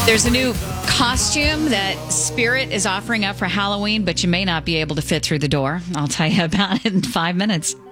There's a new costume that Spirit is offering up for Halloween, but you may not be able to fit through the door. I'll tell you about it in 5 minutes.